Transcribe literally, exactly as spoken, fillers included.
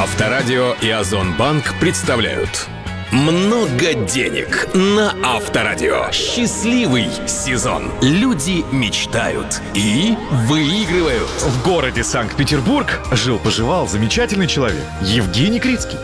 Авторадио и Озонбанк представляют «Много денег» на Авторадио. Счастливый сезон. Люди мечтают и выигрывают. В городе Санкт-Петербург жил-поживал замечательный человек Евгений Крицкий.